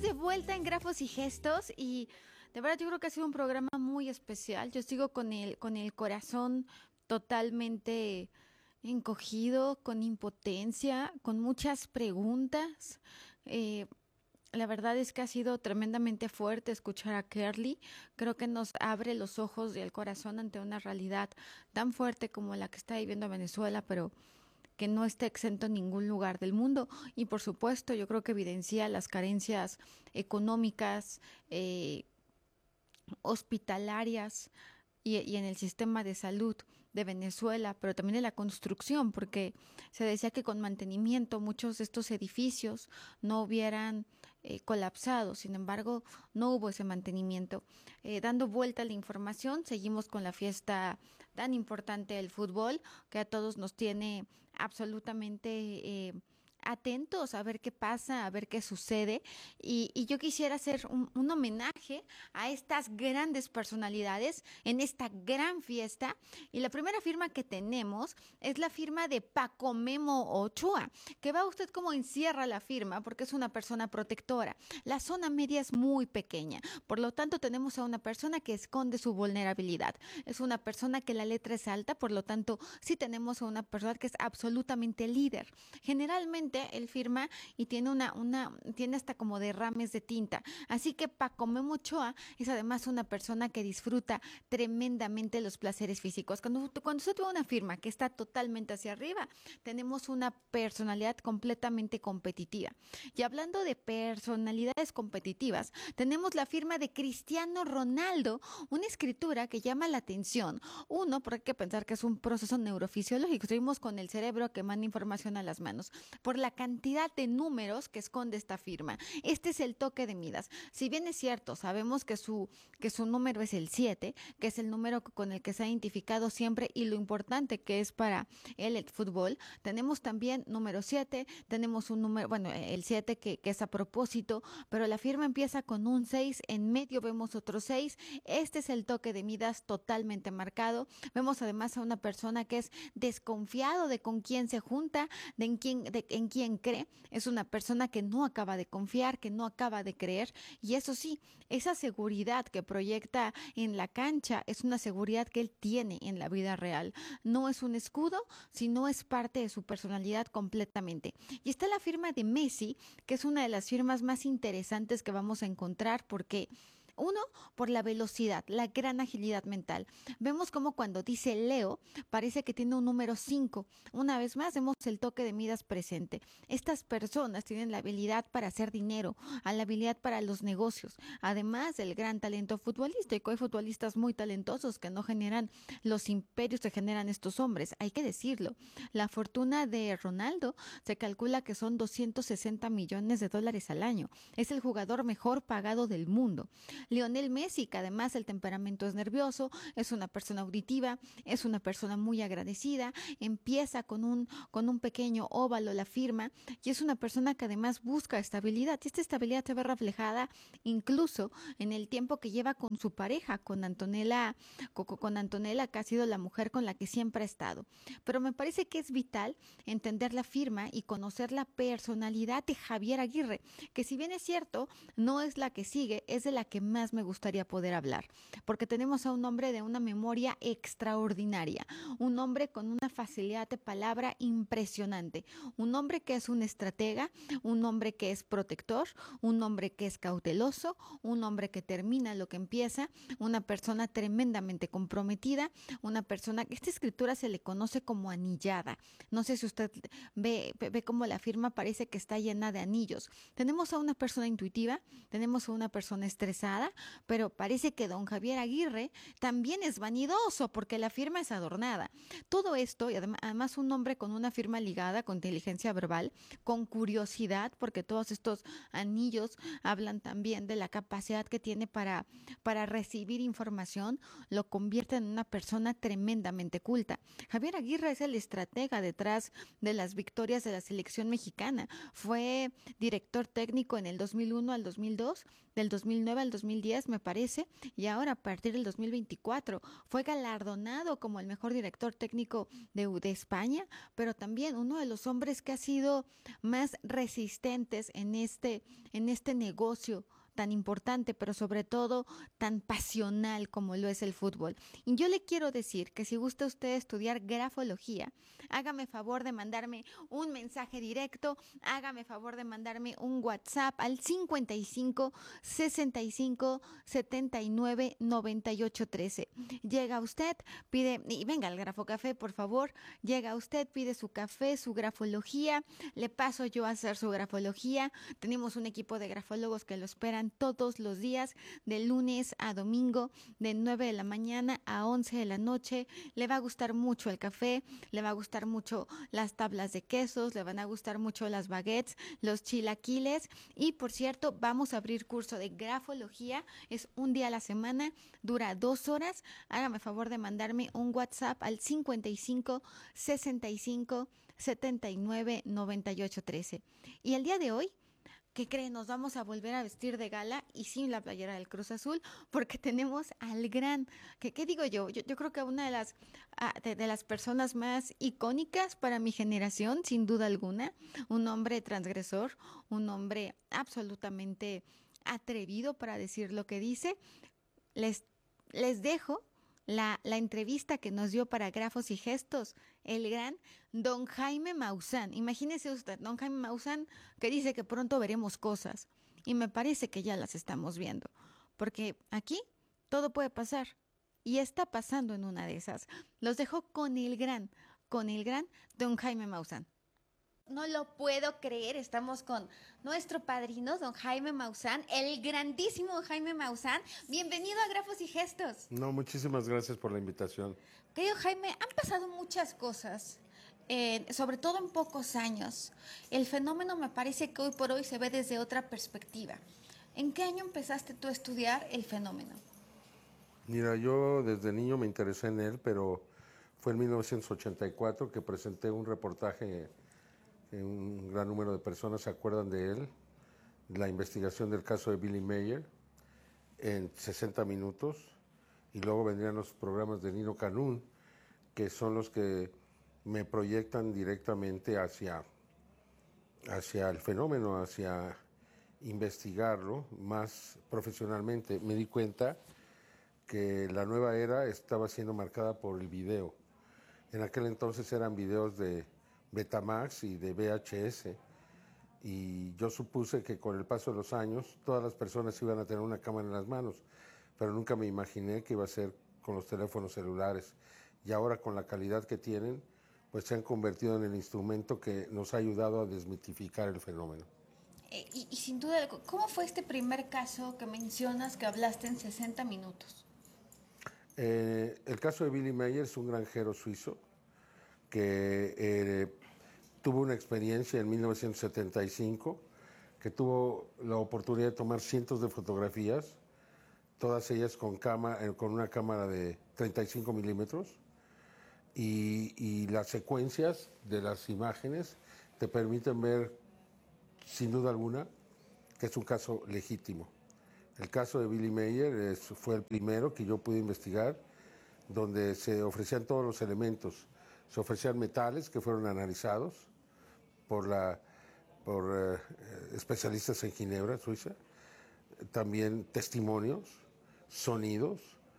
de vuelta en Grafos y Gestos y de verdad yo creo que ha sido un programa muy especial. Yo sigo con el corazón totalmente encogido, con impotencia, con muchas preguntas. Eh, la verdad es que ha sido tremendamente fuerte escuchar a Kerly. Creo que nos abre los ojos y el corazón ante una realidad tan fuerte como la que está viviendo Venezuela, pero que no esté exento en ningún lugar del mundo. Y por supuesto, yo creo que evidencia las carencias económicas, hospitalarias y en el sistema de salud de Venezuela, pero también de la construcción, porque se decía que con mantenimiento muchos de estos edificios no hubieran colapsado. Sin embargo, no hubo ese mantenimiento. Dando vuelta a la información, seguimos con la fiesta tan importante del fútbol, que a todos nos tiene absolutamente atentos a ver qué pasa, a ver qué sucede. Y yo quisiera hacer un homenaje a estas grandes personalidades en esta gran fiesta. Y la primera firma que tenemos es la firma de Paco Memo Ochoa, que va usted como encierra la firma porque es una persona protectora. La zona media es muy pequeña, por lo tanto tenemos a una persona que esconde su vulnerabilidad. Es una persona que la letra es alta, por lo tanto sí tenemos a una persona que es absolutamente líder. Generalmente él firma y tiene tiene hasta como derrames de tinta. Así que Paco Memo Ochoa es además una persona que disfruta tremendamente los placeres físicos. Cuando usted ve una firma que está totalmente hacia arriba, tenemos una personalidad completamente competitiva. Y hablando de personalidades competitivas, tenemos la firma de Cristiano Ronaldo, una escritura que llama la atención. Uno, porque hay que pensar que es un proceso neurofisiológico. Seguimos con el cerebro que manda información a las manos. Por la cantidad de números que esconde esta firma. Este es el toque de Midas. Si bien es cierto, sabemos que su número es el 7, que es el número con el que se ha identificado siempre y lo importante que es para él el fútbol, tenemos también número 7, tenemos un número, bueno, el 7 que es a propósito, pero la firma empieza con un 6, en medio vemos otro 6, este es el toque de Midas totalmente marcado. Vemos además a una persona que es desconfiado de con quién se junta, en quién cree. Es una persona que no acaba de confiar, que no acaba de creer, y eso sí, esa seguridad que proyecta en la cancha es una seguridad que él tiene en la vida real. No es un escudo, sino es parte de su personalidad completamente. Y está la firma de Messi, que es una de las firmas más interesantes que vamos a encontrar porque uno, por la velocidad, la gran agilidad mental. Vemos como cuando dice Leo, parece que tiene un número 5. Una vez más, vemos el toque de Midas presente. Estas personas tienen la habilidad para hacer dinero, la habilidad para los negocios, además del gran talento futbolístico. Hay futbolistas muy talentosos que no generan los imperios que generan estos hombres, hay que decirlo. La fortuna de Ronaldo se calcula que son 260 millones de dólares al año. Es el jugador mejor pagado del mundo. Lionel Messi, que además el temperamento es nervioso, es una persona auditiva, es una persona muy agradecida, empieza con un pequeño óvalo la firma y es una persona que además busca estabilidad. Y esta estabilidad se ve reflejada incluso en el tiempo que lleva con su pareja, con Antonella, que ha sido la mujer con la que siempre ha estado. Pero me parece que es vital entender la firma y conocer la personalidad de Javier Aguirre, que si bien es cierto, no es la que sigue, es de la que más me gustaría poder hablar, porque tenemos a un hombre de una memoria extraordinaria, un hombre con una facilidad de palabra impresionante, un hombre que es un estratega, un hombre que es protector, un hombre que es cauteloso, un hombre que termina lo que empieza, una persona tremendamente comprometida, una persona que esta escritura se le conoce como anillada. No sé si usted ve cómo la firma parece que está llena de anillos. Tenemos a una persona intuitiva, tenemos a una persona estresada, pero parece que don Javier Aguirre también es vanidoso porque la firma es adornada. Todo esto, y además un hombre con una firma ligada, con inteligencia verbal, con curiosidad, porque todos estos anillos hablan también de la capacidad que tiene para recibir información, lo convierte en una persona tremendamente culta. Javier Aguirre es el estratega detrás de las victorias de la selección mexicana. Fue director técnico en el 2001 al 2002, del 2009 al 2010 2010, me parece, y ahora a partir del 2024 fue galardonado como el mejor director técnico de España, pero también uno de los hombres que ha sido más resistentes en este negocio tan importante, pero sobre todo tan pasional como lo es el fútbol. Y yo le quiero decir que si gusta usted estudiar grafología, hágame favor de mandarme un mensaje directo, hágame favor de mandarme un WhatsApp al 55 65 79 98 13. Llega usted, pide, y venga al Grafo Café, por favor, llega usted, pide su café, su grafología, le paso yo a hacer su grafología. Tenemos un equipo de grafólogos que lo esperan todos los días, de lunes a domingo, de 9 de la mañana a 11 de la noche. Le va a gustar mucho el café, le va a gustar mucho las tablas de quesos, le van a gustar mucho las baguettes, los chilaquiles. Y por cierto, vamos a abrir curso de grafología, es un día a la semana, dura 2 horas. Hágame favor de mandarme un WhatsApp al 55 65 79 98 13. Y el día de hoy, ¿qué creen? Nos vamos a volver a vestir de gala y sin la playera del Cruz Azul porque tenemos al gran, ¿qué digo yo? Yo creo que una de de las personas más icónicas para mi generación, sin duda alguna, un hombre transgresor, un hombre absolutamente atrevido para decir lo que dice. Les, les dejo la entrevista que nos dio para Grafos y Gestos el gran don Jaime Maussan. Imagínese usted, don Jaime Maussan, que dice que pronto veremos cosas. Y me parece que ya las estamos viendo. Porque aquí todo puede pasar. Y está pasando en una de esas. Los dejo con el gran don Jaime Maussan. No lo puedo creer, estamos con nuestro padrino, don Jaime Maussan, el grandísimo Jaime Maussan. Bienvenido a Grafos y Gestos. No, muchísimas gracias por la invitación. Querido Jaime, han pasado muchas cosas, sobre todo en pocos años. El fenómeno me parece que hoy por hoy se ve desde otra perspectiva. ¿En qué año empezaste tú a estudiar el fenómeno? Mira, yo desde niño me interesé en él, pero fue en 1984 que presenté un reportaje, un gran número de personas se acuerdan de él, la investigación del caso de Billy Mayer, en 60 minutos, y luego vendrían los programas de Nino Canún, que son los que me proyectan directamente hacia el fenómeno, hacia investigarlo más profesionalmente. Me di cuenta que la nueva era estaba siendo marcada por el video. En aquel entonces eran videos de Betamax y de VHS, y yo supuse que con el paso de los años todas las personas iban a tener una cámara en las manos, pero nunca me imaginé que iba a ser con los teléfonos celulares. Y ahora, con la calidad que tienen, pues se han convertido en el instrumento que nos ha ayudado a desmitificar el fenómeno. Y sin duda, ¿cómo fue este primer caso que mencionas que hablaste en 60 minutos? El caso de Billy Mayer es un granjero suizo que tuvo una experiencia en 1975, que tuvo la oportunidad de tomar cientos de fotografías, todas ellas con una cámara de 35 milímetros, y las secuencias de las imágenes te permiten ver, sin duda alguna, que es un caso legítimo. El caso de Billy Mayer fue el primero que yo pude investigar, donde se ofrecían todos los elementos. Se ofrecían metales que fueron analizados por especialistas en Ginebra, Suiza, también testimonios, sonidos,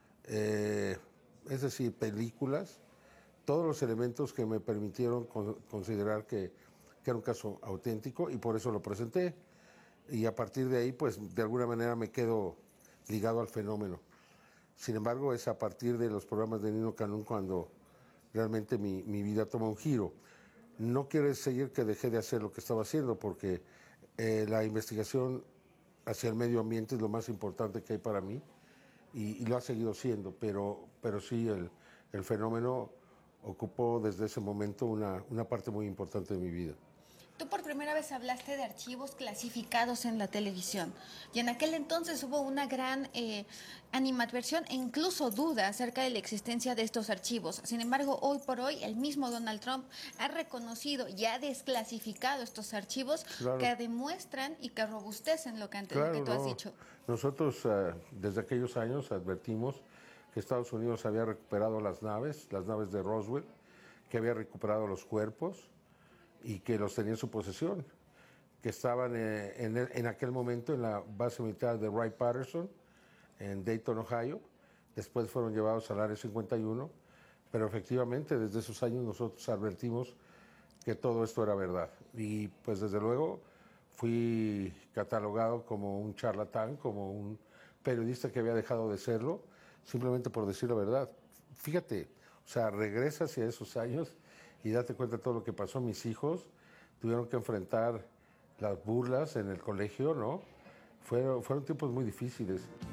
es decir, películas, todos los elementos que me permitieron considerar que era un caso auténtico, y por eso lo presenté. Y a partir de ahí, pues de alguna manera me quedo ligado al fenómeno. Sin embargo, es a partir de los programas de Nino Canún cuando realmente mi vida toma un giro. No quiere decir que dejé de hacer lo que estaba haciendo, porque la investigación hacia el medio ambiente es lo más importante que hay para mí, y lo ha seguido siendo, pero sí, el fenómeno ocupó desde ese momento una parte muy importante de mi vida. Tú por primera vez hablaste de archivos clasificados en la televisión y en aquel entonces hubo una gran animadversión e incluso duda acerca de la existencia de estos archivos. Sin embargo, hoy por hoy el mismo Donald Trump ha reconocido y ha desclasificado estos archivos que demuestran y que robustecen lo que tú has dicho. Nosotros desde aquellos años advertimos que Estados Unidos había recuperado las naves de Roswell, que había recuperado los cuerpos y que los tenía en su posesión, que estaban en aquel momento en la base militar de Wright-Patterson, en Dayton, Ohio. Después fueron llevados al Área 51, pero efectivamente desde esos años nosotros advertimos que todo esto era verdad. Y pues desde luego fui catalogado como un charlatán, como un periodista que había dejado de serlo, simplemente por decir la verdad. Fíjate, o sea, regresa hacia esos años y date cuenta de todo lo que pasó. Mis hijos tuvieron que enfrentar las burlas en el colegio, ¿no? Fueron tiempos muy difíciles.